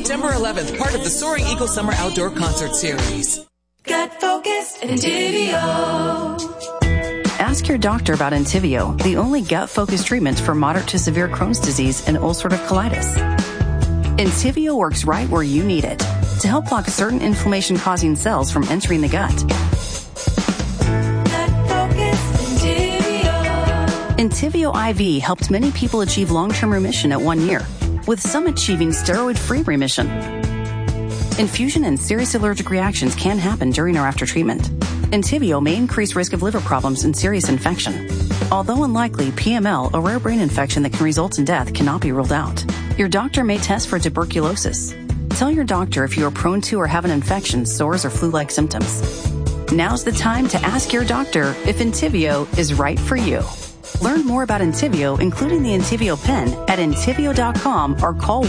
September 11th, part of the Soaring Eagle Summer Outdoor Concert Series. Gut Focused and Entivio. Ask your doctor about Entivio, the only gut-focused treatment for moderate to severe Crohn's disease and ulcerative colitis. Entivio works right where you need it to help block certain inflammation-causing cells from entering the gut. Entivio IV helped many people achieve long-term remission at 1 year, with some achieving steroid-free remission. Infusion and serious allergic reactions can happen during or after treatment. Entivio may increase risk of liver problems and serious infection. Although unlikely, PML, a rare brain infection that can result in death, cannot be ruled out. Your doctor may test for tuberculosis. Tell your doctor if you are prone to or have an infection, sores, or flu-like symptoms. Now's the time to ask your doctor if Entivio is right for you. Learn more about Entivio, including the Entivio pen, at Entivio.com or call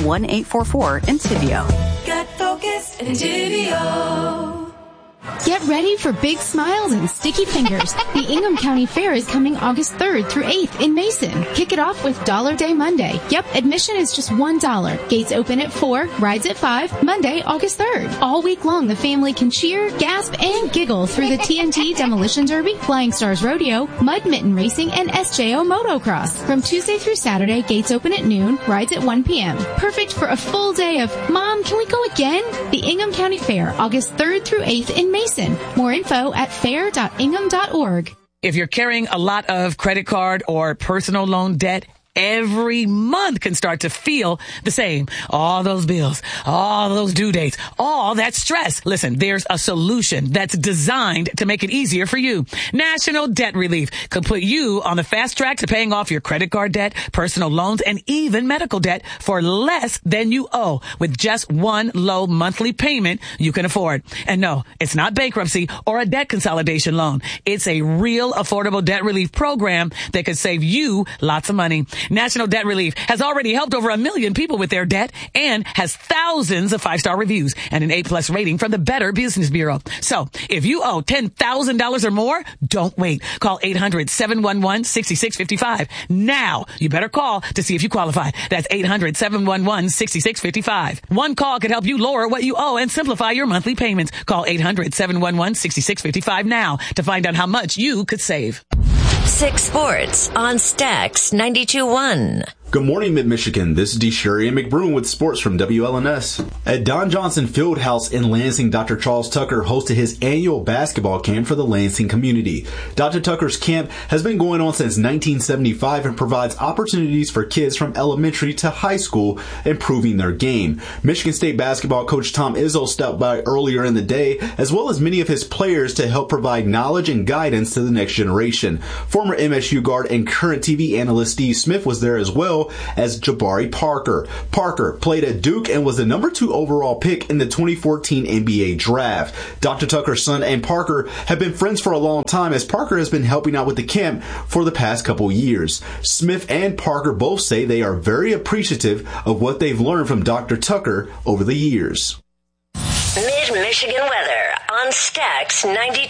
1-844-ENTIVIO. Gut Focused and Entivio. Get ready for big smiles and sticky fingers. The Ingham County Fair is coming August 3rd through 8th in Mason. Kick it off with Dollar Day Monday. Yep, admission is just $1. Gates open at 4, rides at 5, Monday, August 3rd. All week long, the family can cheer, gasp, and giggle through the TNT Demolition Derby, Flying Stars Rodeo, Mud Mitten Racing, and SJO Motocross. From Tuesday through Saturday, gates open at noon, rides at 1 p.m. Perfect for a full day of, Mom, can we go again? The Ingham County Fair, August 3rd through 8th in Mason. More info at fair.ingham.org. If you're carrying a lot of credit card or personal loan debt, every month can start to feel the same. All those bills, all those due dates, all that stress. Listen, there's a solution that's designed to make it easier for you. National Debt Relief could put you on the fast track to paying off your credit card debt, personal loans, and even medical debt for less than you owe with just one low monthly payment you can afford. And no, it's not bankruptcy or a debt consolidation loan. It's a real affordable debt relief program that could save you lots of money. National Debt Relief has already helped over 1 million people with their debt and has thousands of 5-star reviews and an A+ rating from the Better Business Bureau. So if you owe $10,000 or more, don't wait. Call 800-711-6655. Now, you better call to see if you qualify. That's 800-711-6655. One call could help you lower what you owe and simplify your monthly payments. Call 800-711-6655 now to find out how much you could save. 6 Sports on Stax 92.1. Good morning, Mid-Michigan. This is DeSherry McBroom with sports from WLNS. At Don Johnson Fieldhouse in Lansing, Dr. Charles Tucker hosted his annual basketball camp for the Lansing community. Dr. Tucker's camp has been going on since 1975 and provides opportunities for kids from elementary to high school improving their game. Michigan State basketball coach Tom Izzo stopped by earlier in the day, as well as many of his players, to help provide knowledge and guidance to the next generation. Former MSU guard and current TV analyst Steve Smith was there as well as Jabari Parker. Parker played at Duke and was the number 2 overall pick in the 2014 NBA draft. Dr. Tucker's son and Parker have been friends for a long time, as Parker has been helping out with the camp for the past couple years. Smith and Parker both say they are very appreciative of what they've learned from Dr. Tucker over the years. Mid-Michigan weather on Stax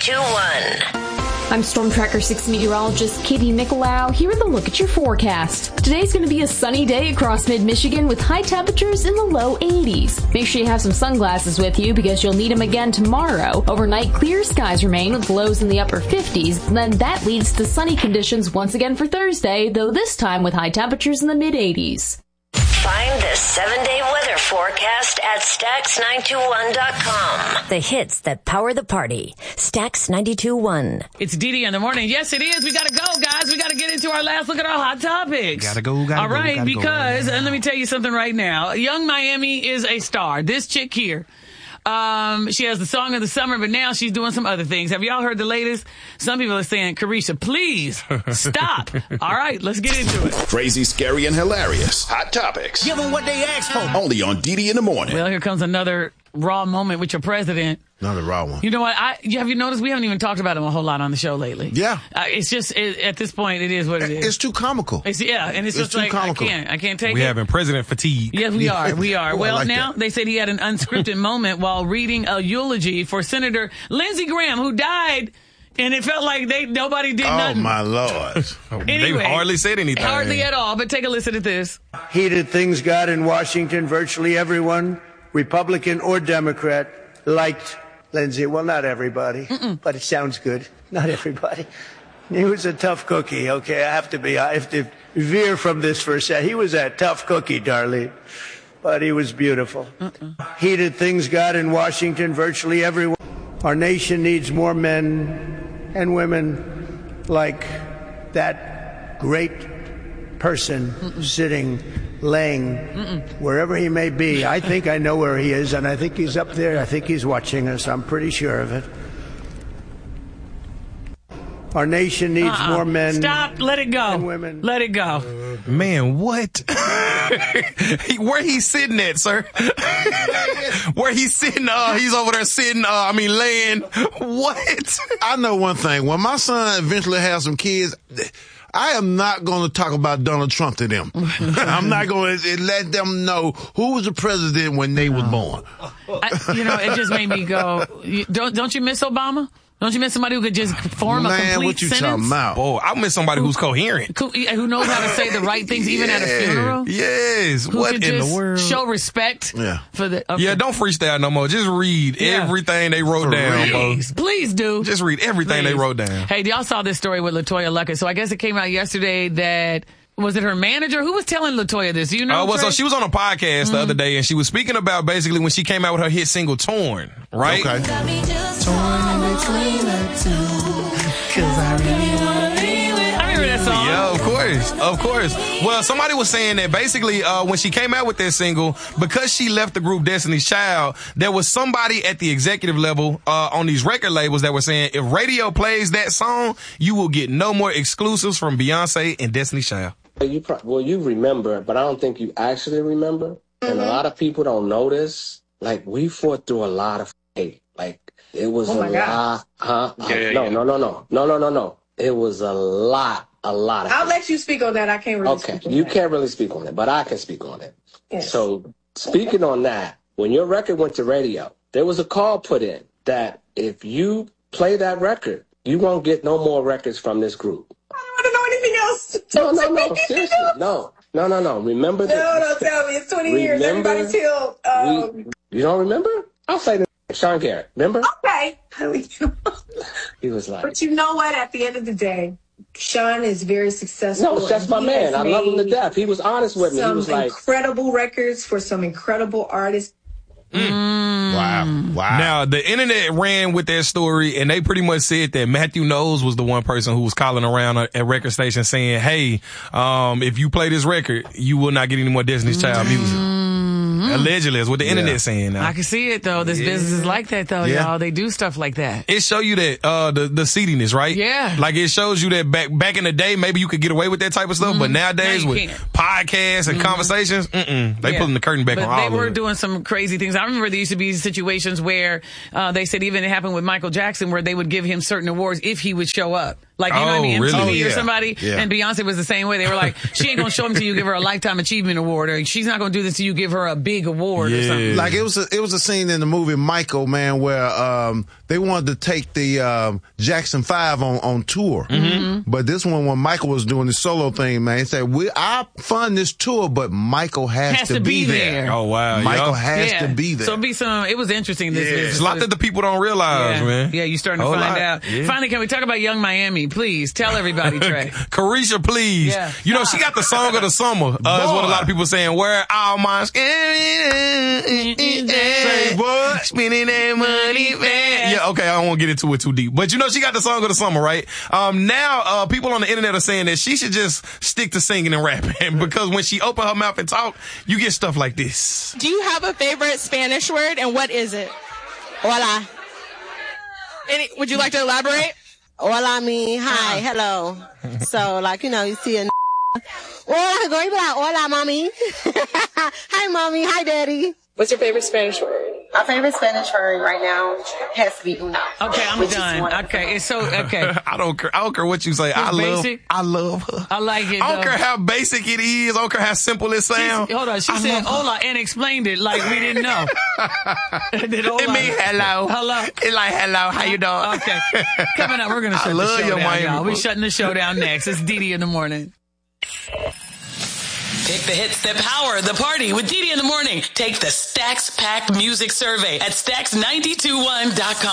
92.1. I'm Storm Tracker 6 meteorologist Katie Nicolau here with a look at your forecast. Today's going to be a sunny day across mid-Michigan with high temperatures in the low 80s. Make sure you have some sunglasses with you because you'll need them again tomorrow. Overnight, clear skies remain with lows in the upper 50s. Then that leads to sunny conditions once again for Thursday, though this time with high temperatures in the mid-80s. Find the 7-day weather forecast at Stax921.com. The hits that power the party. Stax 92.1. It's DD in the morning. Yes, it is. We got to go, guys. We got to get into our last look at our hot topics. Gotta go. All right, because, and let me tell you something right now. Young Miami is a star. This chick here. She has the song of the summer, but now she's doing some other things. Have y'all heard the latest? Some people are saying, Carisha, please stop. All right, let's get into it. Crazy, scary, and hilarious. Hot topics. Give them what they asked for. Only on DD in the morning. Well, here comes another raw moment with your president. Another raw one. You know what? Have you noticed we haven't even talked about him a whole lot on the show lately? Yeah. It's just, at this point, it is what it is. It's too comical. It's just too like, comical. I can't take it. We having president fatigue. Yes, we are. We are. Well, like now that. They said he had an unscripted moment while reading a eulogy for Senator Lindsey Graham, who died. And it felt like nobody did nothing. Oh, my Lord. Anyway, they hardly said anything. Hardly at all, but take a listen to this. Heated things got in Washington. Virtually everyone Republican or Democrat, liked Lindsey. Well, not everybody, but it sounds good. Not everybody. He was a tough cookie, okay? I have to veer from this for a second. He was a tough cookie, Darlene, but he was beautiful. Heated things got in Washington, virtually everyone. Our nation needs more men and women like that great person sitting, laying, wherever he may be. I think I know where he is, and I think he's up there. I think he's watching us. I'm pretty sure of it. Our nation needs more men. Stop. Let it go. And women. Let it go. Man, what? Where he sitting at, sir? Where he's sitting, he's over there sitting, laying. What? I know one thing. When my son eventually has some kids, I am not going to talk about Donald Trump to them. I'm not going to let them know who was the president when they was born. It just made me go, don't you miss Obama? Don't you miss somebody who could just form a complete what you sentence? talking about? Oh, I miss somebody who's coherent. Who knows how to say the right things even at a funeral? Yes. Who What could in just the world? show respect for the... Okay. Yeah, don't freestyle no more. Just read everything they wrote down, Please, please do. Just read everything they wrote down. Hey, y'all saw this story with LaToya Luckett. So I guess it came out yesterday that... Was it her manager? Who was telling LaToya this? Do you know? So she was on a podcast the other day, and she was speaking about basically when she came out with her hit single "Torn," right? Okay. Torn in between the two, 'cause I really wanna be with. I remember that song. Yeah, of course. Well, somebody was saying that basically when she came out with that single, because she left the group Destiny's Child, there was somebody at the executive level on these record labels that were saying if radio plays that song, you will get no more exclusives from Beyonce and Destiny's Child. You remember, but I don't think you actually remember. And a lot of people don't know this. Like, we fought through a lot of hate. Like, it was a lot. No. It was a lot of I'll hate. let you speak on that. I can't really speak on you that. can't really speak on it, but I can speak on it. Yes. So, speaking on that, when your record went to radio, there was a call put in that if you play that record, you won't get no more records from this group. I don't know anything else. No, seriously. No. Remember that? No, don't tell me. It's 20 years. Everybody till... You don't remember? I'll say Sean Garrett. Remember? Okay. He was like... But you know what? At the end of the day, Sean is very successful. No, that's my man. I love him to death. He was honest with me. He was like... incredible records for some incredible artists. Wow. Now, the internet ran with that story, and they pretty much said that Matthew Knowles was the one person who was calling around at record stations saying, hey, if you play this record, you will not get any more Destiny's Child music. Allegedly, is what the internet saying now. I can see it, though. This business is like that, though, y'all. They do stuff like that. It show you that the seediness, right? Yeah. Like, it shows you that back in the day, maybe you could get away with that type of stuff, but nowadays Now with you can't. podcasts and conversations, they pulling the curtain back on all of it. They were doing some crazy things. I remember there used to be situations where they said even it happened with Michael Jackson where they would give him certain awards if he would show up. Like, you know what I mean? MTV or somebody. Yeah. And Beyonce was the same way. They were like, she ain't going to show him till you give her a Lifetime Achievement Award, or she's not going to do this till you give her a big award or something. Like, it was a scene in the movie Michael, man, where they wanted to take the Jackson 5 on tour. Mm-hmm. But this one, when Michael was doing the solo thing, man, he said, I fund this tour, but Michael has to be there. Oh, wow. Michael has to be there. So it was interesting. It's a lot that the people don't realize, man. Yeah, you're starting to find out. Yeah. Finally, can we talk about Young Miami? Please tell everybody, Trey. Carisha, please. Yeah. You know, she got the song of the summer. Is what a lot of people are saying. Where all my say what? Spending that money, man. Yeah, okay, I don't want to get into it too deep. But you know, she got the song of the summer, right? Now, people on the internet are saying that she should just stick to singing and rapping because when she open her mouth and talk, you get stuff like this. Do you have a favorite Spanish word, and what is it? Hola. Would you like to elaborate? Hola mean hi, hello. So, like, you know, you see a hola, go be like, hola, mommy. Hi, mommy. Hi, daddy. What's your favorite Spanish word? My favorite Spanish word right now has to be uno. Okay, I'm done. Okay, it's so, okay. I don't care what you say. I love her. I like it. I don't care how basic it is. I don't care how simple it sounds. Hold on. She said hola and explained it like we didn't know. It means hello. Hello. It's like hello. How you doing? Okay. Coming up, we're going to shut the show down, y'all. We're shutting the show down next. It's Didi in the morning. Pick the hits that power the party with Didi in the morning. Take the Stacks Pack Music Survey at Stacks921.com.